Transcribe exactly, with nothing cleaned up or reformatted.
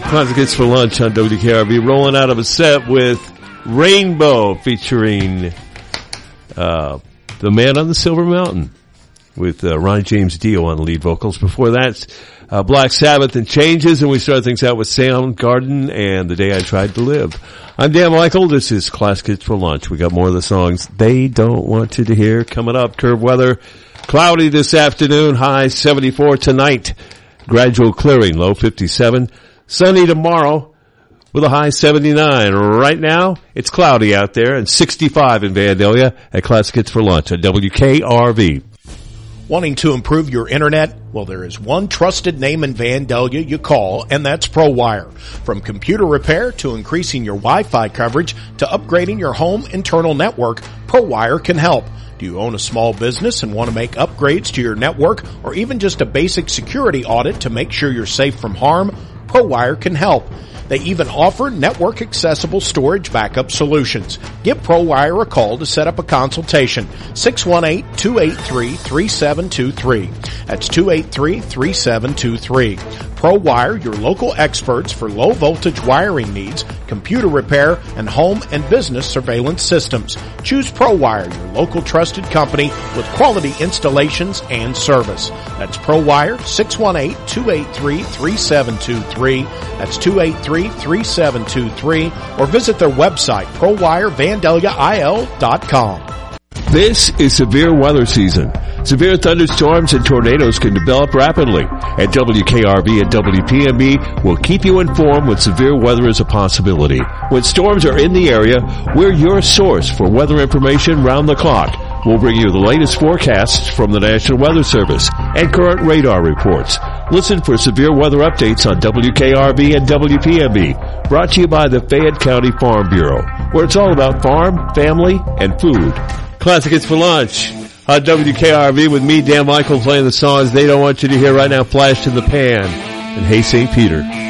Classic Hits for Lunch on W K R V, rolling out of a set with Rainbow featuring uh The Man on the Silver Mountain with uh, Ronnie James Dio on lead vocals. Before that, uh, Black Sabbath and Changes, and we start things out with Soundgarden and The Day I Tried to Live. I'm Dan Michael. This is Classic Hits for Lunch. We got more of the songs they don't want you to hear coming up. Curve weather, cloudy this afternoon, high seventy-four tonight. Gradual clearing, low fifty-seven. Sunny tomorrow with a high seventy-nine. Right now, it's cloudy out there and sixty-five in Vandalia at Classic Hits for Lunch at W K R V. Wanting to improve your internet? Well, there is one trusted name in Vandalia you call, and that's ProWire. From computer repair to increasing your Wi-Fi coverage to upgrading your home internal network, ProWire can help. Do you own a small business and want to make upgrades to your network or even just a basic security audit to make sure you're safe from harm? ProWire can help. They even offer network-accessible storage backup solutions. Give ProWire a call to set up a consultation. six one eight, two eight three, three seven two three. That's two eight three, three seven two three. ProWire, your local experts for low-voltage wiring needs, computer repair, and home and business surveillance systems. Choose ProWire, your local trusted company with quality installations and service. That's ProWire, six one eight, two eight three, three seven two three. That's two eight three, three seven two three. Or visit their website, pro wire vandalia I L dot com. This is severe weather season. Severe thunderstorms and tornadoes can develop rapidly. At W K R V and W P M B, we'll keep you informed when severe weather is a possibility. When storms are in the area, we're your source for weather information round the clock. We'll bring you the latest forecasts from the National Weather Service and current radar reports. Listen for severe weather updates on W K R V and W P M B. Brought to you by the Fayette County Farm Bureau, where it's all about farm, family, and food. Classic Hits for Lunch on W K R V with me, Dan Michael, playing the songs they don't want you to hear right now. Flash in the Pan and Hey Saint Peter.